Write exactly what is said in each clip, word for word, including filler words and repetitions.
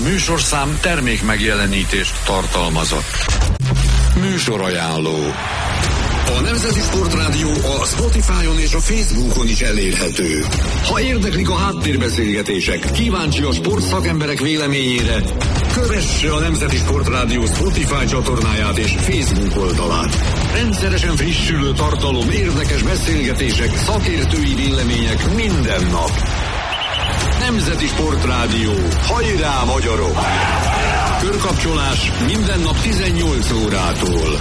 műsorszám termék megjelenítést tartalmazott. Műsorajánló. A Nemzeti Sportrádió a Spotify-on és a Facebookon is elérhető. Ha érdeklik a háttérbeszélgetések, kíváncsi a sportszakemberek véleményére, kövesse a Nemzeti Sportrádió Spotify csatornáját és Facebook oldalát. Rendszeresen frissülő tartalom, érdekes beszélgetések, szakértői vélemények minden nap. Nemzeti Sportrádió. Hajrá, magyarok! Körkapcsolás minden nap tizennyolc órától.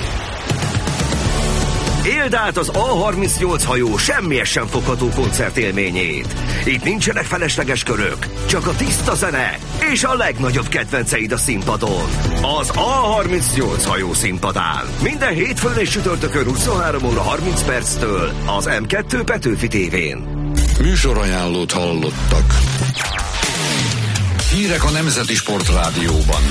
Éld át az á harmincnyolc hajó semmihez sem fogható koncertélményét. Itt nincsenek felesleges körök, csak a tiszta zene és a legnagyobb kedvenceid a színpadon. Az á harmincnyolc hajó színpadán. Minden hétfőn és csütörtökön huszonhárom óra harminc perctől az em kettő Petőfi tévén. Műsorajánlót hallottak. Hírek a Nemzeti Sportrádióban.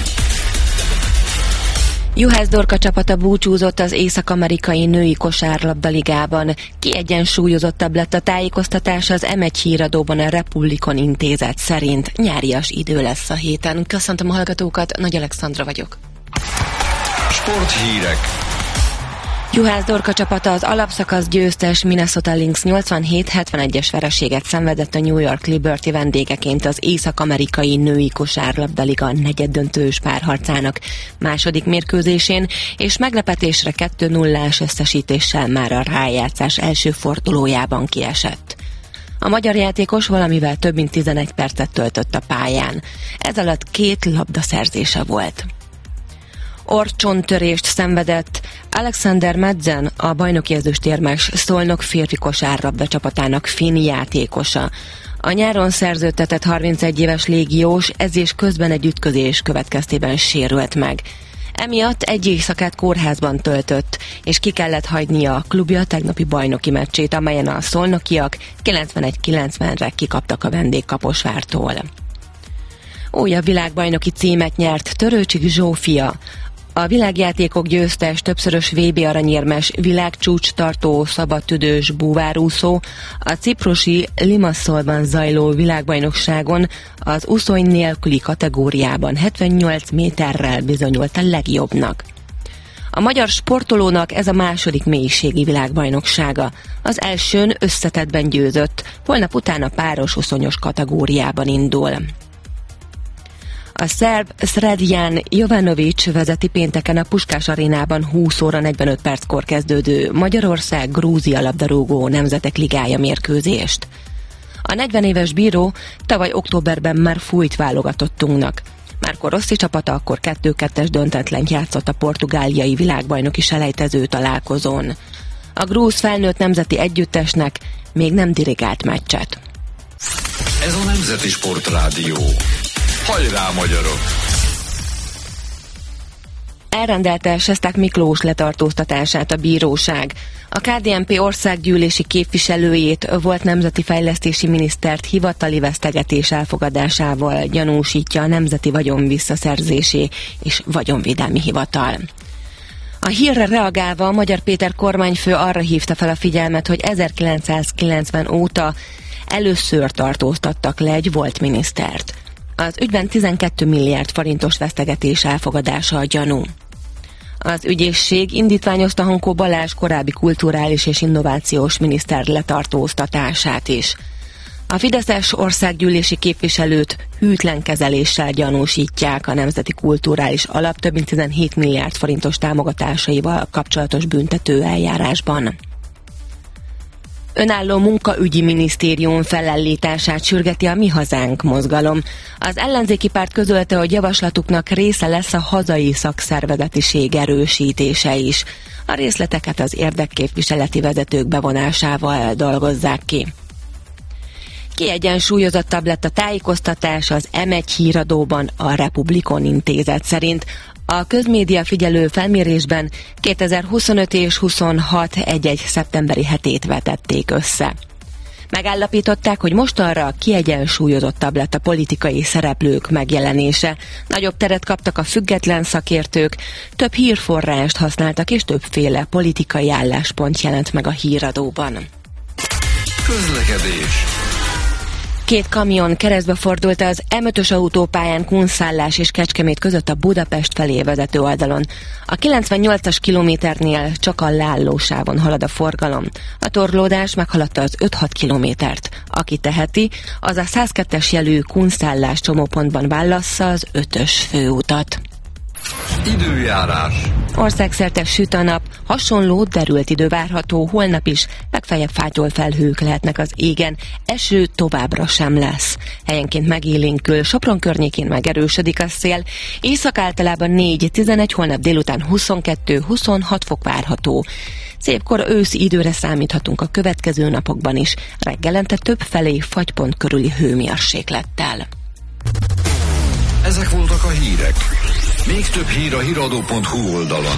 Juhász Dorka csapata búcsúzott az Észak-amerikai női kosárlabdaligában. Kiegyensúlyozottabb lett a tájékoztatás az em egy híradóban a Republikon Intézet szerint. Nyárias idő lesz a héten. Köszöntöm a hallgatókat, Nagy Alexandra vagyok. Sporthírek. Juhász Dorka csapata az alapszakasz győztes Minnesota Lynx nyolcvanhét hetvenegyes vereséget szenvedett a New York Liberty vendégeként az Észak-amerikai női kosárlabdaliga negyeddöntős párharcának második mérkőzésén, és meglepetésre kettő nullás összesítéssel már a rájátszás első fordulójában kiesett. A magyar játékos valamivel több mint tizenegy percet töltött a pályán. Ez alatt két labdaszerzése volt. Orcsontörést szenvedett Alexander Madsen, a bajnoki ezüstérmes Szolnok férfi kosárlabda csapatának finn játékosa. A nyáron szerződtetett harmincegy éves légiós ez és közben egy ütközés következtében sérült meg. Emiatt egy éjszakát kórházban töltött, és ki kellett hagynia a klubja tegnapi bajnoki meccsét, amelyen a szolnokiak kilencvenegy kilencvenre kikaptak a vendégkaposvártól. Újabb világbajnoki címet nyert Törőcsik Zsófia. A világjátékok győztes, többszörös vé bé aranyérmes, világcsúcs tartó szabadtüdős búvárúszó a ciprusi Limassolban zajló világbajnokságon az úszóny nélküli kategóriában hetvennyolc méterrel bizonyult a legjobbnak. A magyar sportolónak ez a második mélységi világbajnoksága. Az elsőn összetettben győzött, holnap után a páros uszonyos kategóriában indul. A szerb Sredian Jovanović vezeti pénteken a Puskás arénában húsz óra negyvenöt perckor kezdődő Magyarország-Grúzia labdarúgó nemzetek ligája mérkőzést. A negyven éves bíró tavaly októberben már fújt válogatottunknak. Márko Rossi csapata akkor kettő kettes döntetlent játszott a portugáliai világbajnoki selejtező találkozón. A grúz felnőtt nemzeti együttesnek még nem dirigált meccset. Ez a Nemzeti Sportrádió. Hajrá, magyarok! Elrendelte Sesták Miklós letartóztatását a bíróság. A ká dé en pé országgyűlési képviselőjét, volt nemzeti fejlesztési minisztert hivatali vesztegetés elfogadásával gyanúsítja a Nemzeti Vagyon Visszaszerzési és Vagyonvédelmi Hivatal. A hírre reagálva Magyar Péter kormányfő arra hívta fel a figyelmet, hogy ezerkilencszázkilencven óta először tartóztattak le egy volt minisztert. Az ügyben tizenkét milliárd forintos vesztegetés elfogadása a gyanú. Az ügyészség indítványozta Hankó Balázs korábbi kulturális és innovációs miniszter letartóztatását is. A fideszes országgyűlési képviselőt hűtlen kezeléssel gyanúsítják a Nemzeti Kulturális Alap több mint tizenhét milliárd forintos támogatásaival kapcsolatos büntető eljárásban. Önálló munkaügyi minisztérium felállítását sürgeti a Mi Hazánk mozgalom. Az ellenzéki párt közölte, hogy javaslatuknak része lesz a hazai szakszervezetiség erősítése is. A részleteket az érdekképviseleti vezetők bevonásával dolgozzák ki. Kiegyensúlyozottabb lett a tájékoztatás az em egy híradóban a Republikon Intézet szerint. A közmédia figyelő felmérésben kétezer-huszonöt és huszonhat egy-egy szeptemberi hetét vetették össze. Megállapították, hogy mostanra kiegyensúlyozottabb lett a politikai szereplők megjelenése. Nagyobb teret kaptak a független szakértők, több hírforrást használtak és többféle politikai álláspont jelent meg a híradóban. Közlekedés. Két kamion keresztbe fordult az em ötös autópályán Kunszálás és Kecskemét között a Budapest felé vezető oldalon. A kilencvennyolcas kilométernél csak a Lállósávon halad a forgalom. A torlódás meghaladta az öt-hat kilométert. Aki teheti, az a száz kettes jelű Kunszálás csomópontban válassza az ötös főutat. Időjárás. Országszerte süt a nap, hasonló derült idő várható, holnap is, legfeljebb fátyol felhők lehetnek az égen, eső továbbra sem lesz. Helyenként megélénkül, Sopron környékén megerősödik a szél, észak általában négy-tizenegy, holnap délután huszonkettő-huszonhat fok várható. Szépkor őszi időre számíthatunk a következő napokban is, reggelente több felé fagypont körüli hőmérséklettel. Ezek voltak a hírek. Még több hír a híradó pont hu oldalon.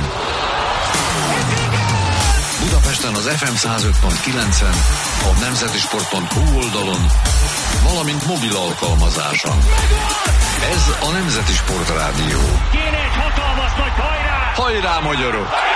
Budapesten az ef em száz öt pont kilencen, a nemzetisport pont hu oldalon, valamint mobil alkalmazáson. Ez a Nemzeti Sport Rádió. Kéne egy hatalmas nagy hajrá! Hajrá, magyarok!